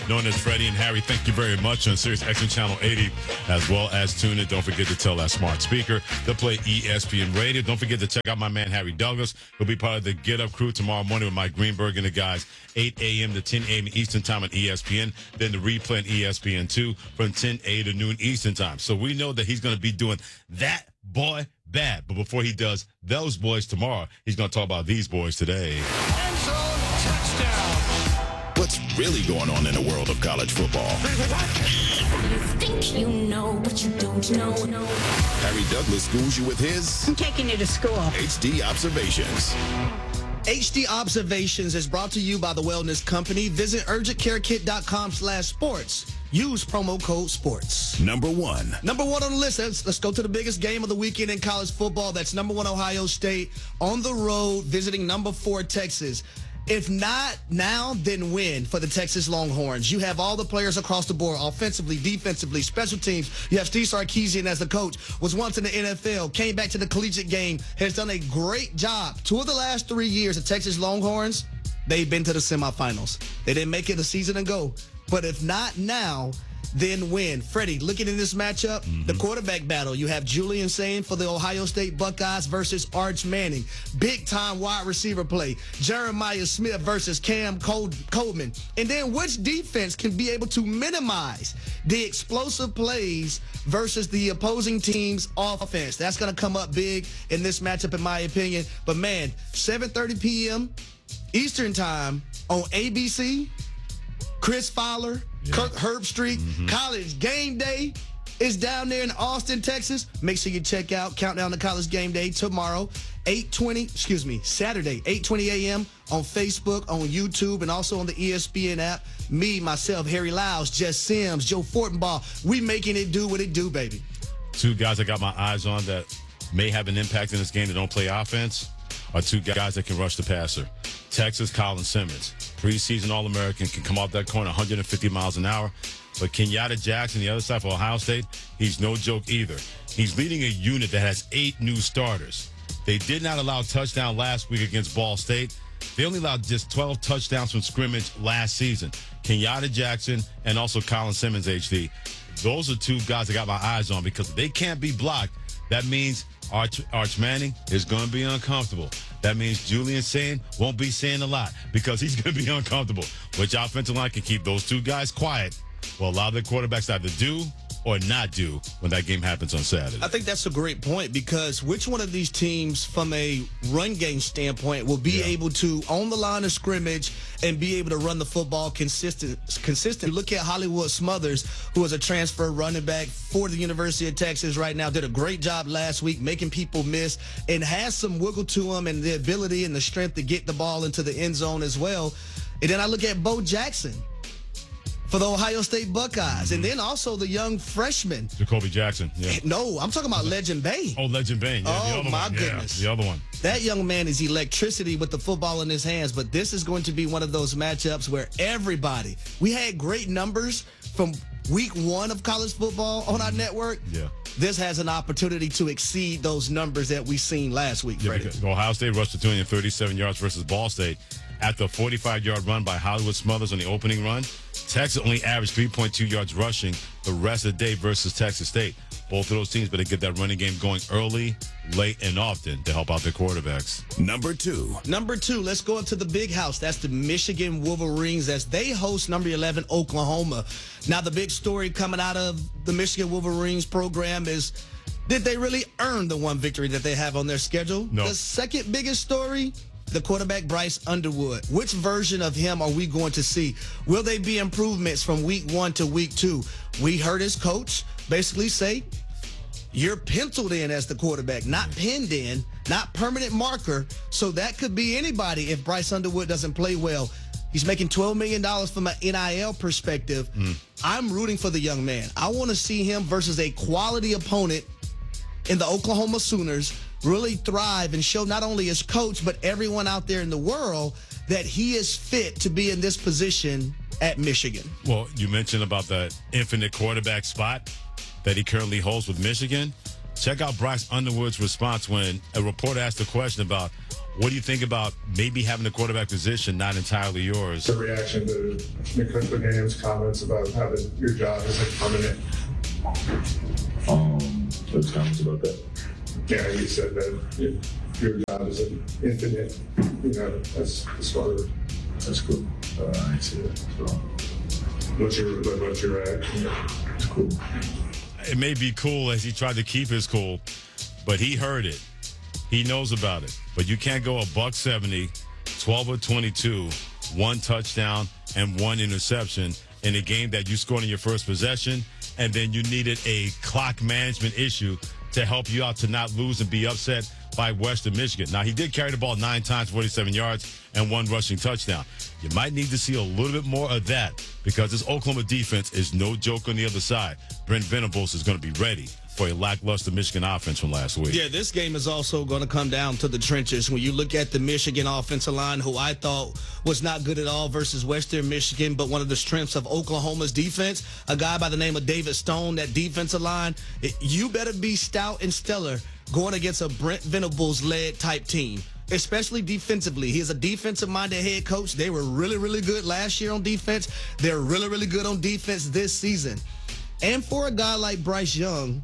known as Freddie and Harry. Thank you very much on Sirius XM Channel 80, as well as tune in. Don't forget to tell that smart speaker to play ESPN Radio. Don't forget to check out my man Harry Douglas. He'll be part of the Get Up crew tomorrow morning with Mike Greenberg and the guys, 8 a.m. to 10 a.m. Eastern Time on ESPN. Then the replay on ESPN2 from 10 a.m. to noon Eastern Time. So we know that he's going to be doing that boy bad. But before he does those boys tomorrow, he's going to talk about these boys today. End zone touchdown. What's really going on in the world of college football? You think you know, but you don't know. Harry Douglas schools you with his I'm taking you to school. HD Observations. HD Observations is brought to you by the Wellness Company. Visit urgentcarekit.com/sports. Use promo code SPORTS. Number one. Number one on the list. Let's go to the biggest game of the weekend in college football. That's number one Ohio State on the road visiting number 4 Texas. If not now, then when for the Texas Longhorns? You have all the players across the board, offensively, defensively, special teams. You have Steve Sarkisian as the coach, was once in the NFL, came back to the collegiate game, has done a great job. 2 of the last 3 years, the Texas Longhorns, they've been to the semifinals. They didn't make it a season ago. But if not now, then when? Freddie, looking at this matchup, the quarterback battle, you have Julian Sain for the Ohio State Buckeyes versus Arch Manning. Big-time wide receiver play. Jeremiah Smith versus Cam Coleman. And then which defense can be able to minimize the explosive plays versus the opposing team's offense? That's going to come up big in this matchup, in my opinion. But, man, 7:30 p.m. Eastern Time on ABC, Chris Fowler, Kirk Herbstreit, College Game Day is down there in Austin, Texas. Make sure you check out Countdown to College Game Day tomorrow, Saturday, 8:20 a.m. on Facebook, on YouTube, and also on the ESPN app. Me, myself, Harry Lyles, Jess Sims, Joe Fortenbaugh, we making it do what it do, baby. 2 guys I got my eyes on that may have an impact in this game that don't play offense are 2 guys that can rush the passer. Texas, Colin Simmons. Preseason All-American, can come off that corner 150 miles an hour. But Kenyatta Jackson, the other side for Ohio State, he's no joke either. He's leading a unit that has 8 new starters. They did not allow a touchdown last week against Ball State. They only allowed just 12 touchdowns from scrimmage last season. Kenyatta Jackson and also Colin Simmons, HD. Those are 2 guys I got my eyes on because if they can't be blocked, that means Arch Manning is going to be uncomfortable. That means Julian Sain won't be saying a lot because he's going to be uncomfortable. Which offensive line can keep those 2 guys quiet will allow their quarterbacks to either do or not do when that game happens on Saturday. I think that's a great point because which one of these teams from a run game standpoint will be able to own the line of scrimmage and be able to run the football consistent. Look at Hollywood Smothers, who is a transfer running back for the University of Texas right now. Did a great job last week making people miss and has some wiggle to him and the ability and the strength to get the ball into the end zone as well. And then I look at Bo Jackson for the Ohio State Buckeyes. And then also the young freshman. Jacoby Jackson. Yeah. No, I'm talking about Legend Bain. Oh, Legend Bain. Yeah, oh, the other my one. goodness. Yeah, the other one. That young man is electricity with the football in his hands. But this is going to be one of those matchups where everybody, we had great numbers from week 1 of college football on our network. Yeah. This has an opportunity to exceed those numbers that we seen last week, Freddie. Yeah, Ohio State rushed for 237 yards versus Ball State. After a 45-yard run by Hollywood Smothers on the opening run, Texas only averaged 3.2 yards rushing the rest of the day versus Texas State. Both of those teams better get that running game going early, late, and often to help out their quarterbacks. Number two, let's go up to the big house. That's the Michigan Wolverines as they host number 11 Oklahoma. Now, the big story coming out of the Michigan Wolverines program is, did they really earn the 1 victory that they have on their schedule? No. The second biggest story, the quarterback Bryce Underwood. Which version of him are we going to see? Will they be improvements from week 1 to week 2? We heard his coach basically say, you're penciled in as the quarterback, not pinned in, not permanent marker. So that could be anybody if Bryce Underwood doesn't play well. He's making $12 million from an NIL perspective. I'm rooting for the young man. I want to see him versus a quality opponent in the Oklahoma Sooners really thrive and show not only his coach, but everyone out there in the world that he is fit to be in this position at Michigan. Well, you mentioned about the infinite quarterback spot that he currently holds with Michigan. Check out Bryce Underwood's response when a reporter asked a question about What do you think about maybe having the quarterback position not entirely yours? The reaction to Nick Whittingham's comments about how your job isn't permanent. Those comments about that. Yeah, he said that your job isn't infinite. That's sort of. That's cool. I see that. So, What's your reaction? it's cool. It may be cool as he tried to keep his cool, but he heard it. He knows about it. But you can't go $170, 12 of 22, 1 touchdown and 1 interception in a game that you scored in your first possession, and then you needed a clock management issue to help you out to not lose and be upset by Western Michigan. Now, he did carry the ball 9 times, 47 yards, and 1 rushing touchdown. You might need to see a little bit more of that because this Oklahoma defense is no joke on the other side. Brent Venables is going to be ready for a lackluster Michigan offense from last week. Yeah, this game is also going to come down to the trenches. When you look at the Michigan offensive line, who I thought was not good at all versus Western Michigan, but one of the strengths of Oklahoma's defense, a guy by the name of David Stone, that defensive line, you better be stout and stellar going against a Brent Venables-led type team, especially defensively. He's a defensive-minded head coach. They were really, really good last year on defense. They're really, really good on defense this season. And for a guy like Bryce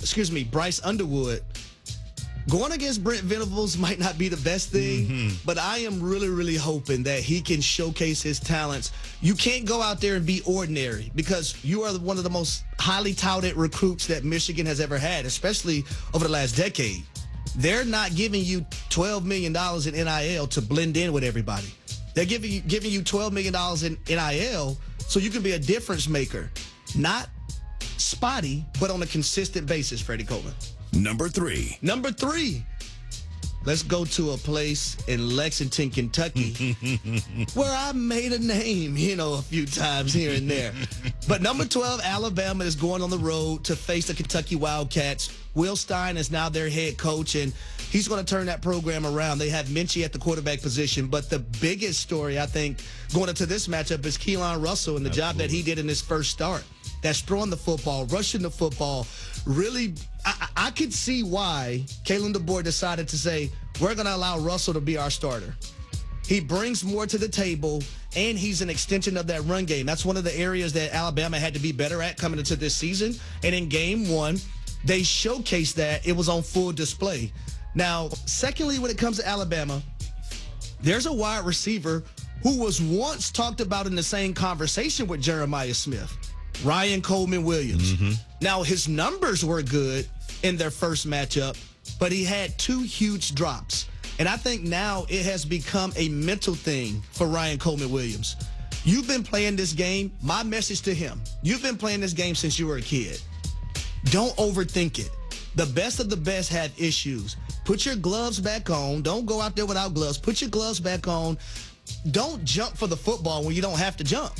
Underwood, going against Brent Venables might not be the best thing, but I am really, really hoping that he can showcase his talents. You can't go out there and be ordinary because you are one of the most highly touted recruits that Michigan has ever had, especially over the last decade. They're not giving you $12 million in NIL to blend in with everybody. They're giving you $12 million in NIL so you can be a difference maker. Not spotty, but on a consistent basis, Freddie Coleman. Number 3. Number 3. Let's go to a place in Lexington, Kentucky, where I made a name, a few times here and there. But number 12, Alabama is going on the road to face the Kentucky Wildcats. Will Stein is now their head coach, and he's going to turn that program around. They have Minchie at the quarterback position, but the biggest story, I think, going into this matchup is Keelan Russell and the job that he did in his first start. That's throwing the football, rushing the football. Really, I could see why Kalen DeBoer decided to say, we're going to allow Russell to be our starter. He brings more to the table, and he's an extension of that run game. That's one of the areas that Alabama had to be better at coming into this season. And in game 1, they showcased that. It was on full display. Now, secondly, when it comes to Alabama, there's a wide receiver who was once talked about in the same conversation with Jeremiah Smith. Ryan Coleman Williams. Now, his numbers were good in their first matchup, but he had 2 huge drops. And I think now it has become a mental thing for Ryan Coleman Williams. You've been playing this game. My message to him, you've been playing this game since you were a kid. Don't overthink it. The best of the best have issues. Put your gloves back on. Don't go out there without gloves. Put your gloves back on. Don't jump for the football when you don't have to jump.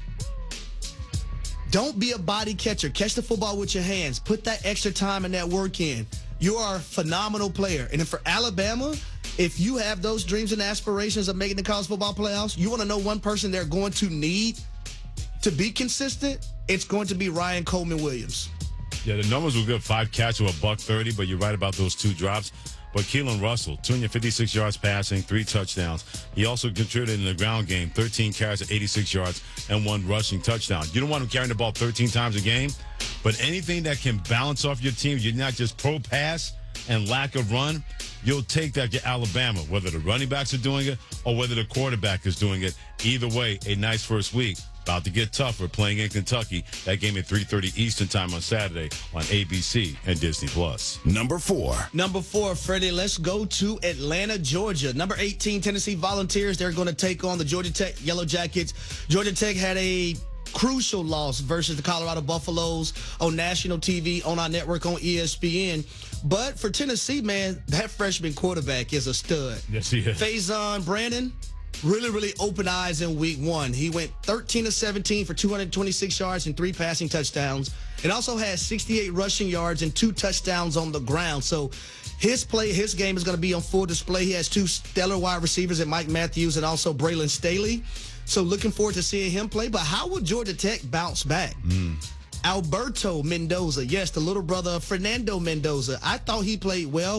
Don't be a body catcher. Catch the football with your hands. Put that extra time and that work in. You are a phenomenal player. And for Alabama, if you have those dreams and aspirations of making the college football playoffs, you want to know one person they're going to need to be consistent, it's going to be Ryan Coleman Williams. Yeah, the numbers were good. 5 catches with $130, but you're right about those 2 drops. But Keelan Russell, 256 yards passing, 3 touchdowns. He also contributed in the ground game, 13 carries at 86 yards and 1 rushing touchdown. You don't want him carrying the ball 13 times a game, but anything that can balance off your team, you're not just pro pass and lack of run, you'll take that to Alabama, whether the running backs are doing it or whether the quarterback is doing it. Either way, a nice first week. About to get tougher playing in Kentucky. That game at 3:30 Eastern time on Saturday on ABC and Disney+. Number 4. Number 4, Freddie, let's go to Atlanta, Georgia. Number 18, Tennessee Volunteers. They're going to take on the Georgia Tech Yellow Jackets. Georgia Tech had a crucial loss versus the Colorado Buffaloes on national TV, on our network, on ESPN. But for Tennessee, man, that freshman quarterback is a stud. Yes, he is. Faison Brandon, really, really open eyes in week 1. He went 13 of 17 for 226 yards and 3 passing touchdowns, and also had 68 rushing yards and 2 touchdowns on the ground. So his game is going to be on full display. He has 2 stellar wide receivers in Mike Matthews and also Braylon Staley. So looking forward to seeing him play. But how will Georgia Tech bounce back? Alberto Mendoza, yes, the little brother of Fernando Mendoza. I thought he played well.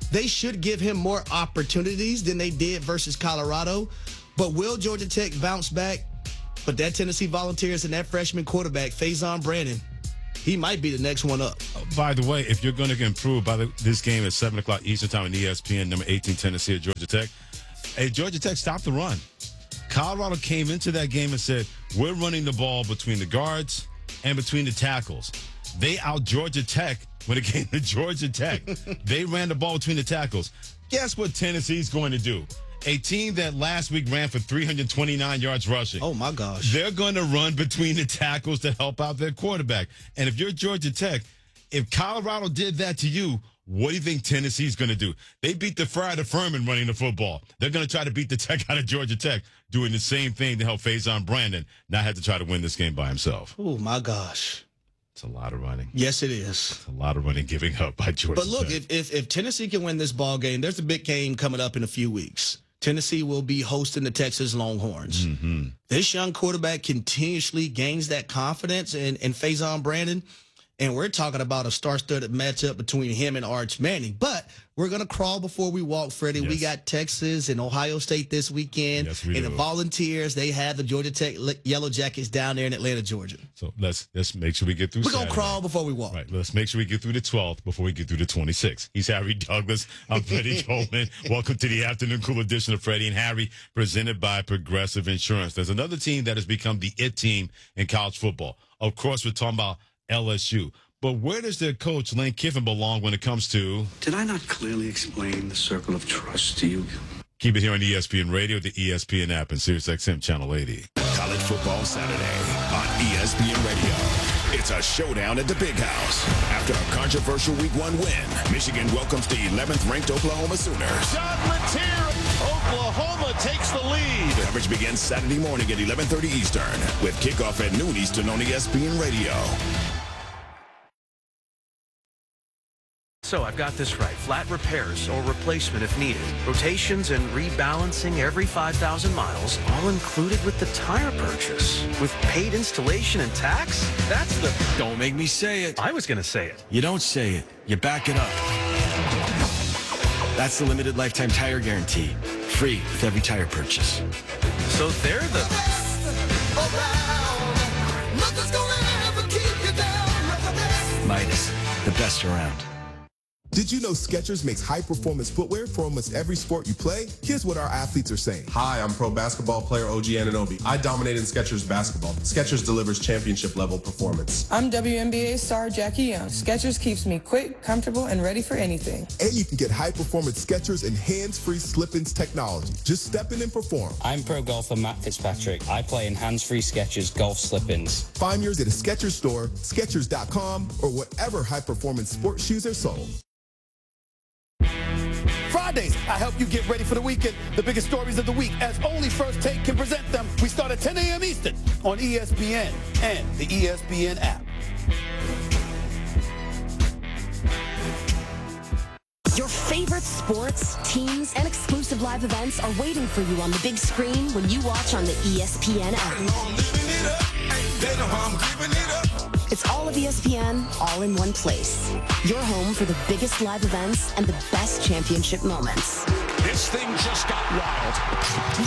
they should give him more opportunities than they did versus Colorado. But will Georgia Tech bounce back? But that Tennessee Volunteers and that freshman quarterback, Faison Brandon, he might be the next one up. By the way, if you're going to improve by this game at 7 o'clock Eastern Time on ESPN, number 18, Tennessee at Georgia Tech, hey, Georgia Tech stopped the run. Colorado came into that game and said, we're running the ball between the guards and between the tackles. They out Georgia Tech when it came to Georgia Tech. They ran the ball between the tackles. Guess what Tennessee's going to do? A team that last week ran for 329 yards rushing. Oh, my gosh. They're going to run between the tackles to help out their quarterback. And if you're Georgia Tech, if Colorado did that to you, what do you think Tennessee's going to do? They beat the Friar to Furman running the football. They're going to try to beat the Tech out of Georgia Tech, doing the same thing to help Faison Brandon not have to try to win this game by himself. Oh, my gosh. It's a lot of running. Yes, it is. It's a lot of running giving up by Georgia But look, Tech. if Tennessee can win this ball game, there's a big game coming up in a few weeks. Tennessee will be hosting the Texas Longhorns. Mm-hmm. This young quarterback continuously gains that confidence in Faison Brandon. And we're talking about a star-studded matchup between him and Arch Manning. But we're going to crawl before we walk, Freddie. Yes. We got Texas and Ohio State this weekend. Yes, we and do. the Volunteers, they have the Georgia Tech Yellow Jackets down there in Atlanta, Georgia. So let's make sure we get through We're going to Saturday. crawl before we walk. Right, let's make sure we get through the 12th before we get through the 26th. He's Harry Douglas. I'm Freddie Coleman. Welcome to the Afternoon Cool edition of Freddie and Harry, presented by Progressive Insurance. There's another team that has become the it team in college football. Of course, we're talking about LSU. But where does their coach, Lane Kiffin, belong when it comes to... Did I not clearly explain the circle of trust to you? Keep it here on ESPN Radio, the ESPN app, and SiriusXM Channel 80. College Football Saturday on ESPN Radio. It's a showdown at the Big House. After a controversial Week 1 win, Michigan welcomes the 11th-ranked Oklahoma Sooners. John Latier, Oklahoma takes the lead. Coverage begins Saturday morning at 11:30 Eastern, with kickoff at noon Eastern on ESPN Radio. So I've got this right. Flat repairs or replacement if needed. Rotations and rebalancing every 5,000 miles, all included with the tire purchase. With paid installation and tax? That's the... Don't make me say it. I was going to say it. You don't say it. You back it up. That's the limited lifetime tire guarantee. Free with every tire purchase. So they're the... Midas, the best around. Did you know Skechers makes high-performance footwear for almost every sport you play? Here's what our athletes are saying. Hi, I'm pro basketball player OG Anunoby. I dominate in Skechers basketball. Skechers delivers championship-level performance. I'm WNBA star Jackie Young. Skechers keeps me quick, comfortable, and ready for anything. And you can get high-performance Skechers and hands-free slip-ins technology. Just step in and perform. I'm pro golfer Matt Fitzpatrick. I play in hands-free Skechers golf slip-ins. Find yours at a Skechers store, Skechers.com, or whatever high-performance sports shoes are sold. Fridays, I help you get ready for the weekend. The biggest stories of the week, as only First Take can present them. We start at 10 a.m. Eastern on ESPN and the ESPN app. Your favorite sports, teams, and exclusive live events are waiting for you on the big screen when you watch on the ESPN app. It's all of ESPN, all in one place. Your home for the biggest live events and the best championship moments. This thing just got wild.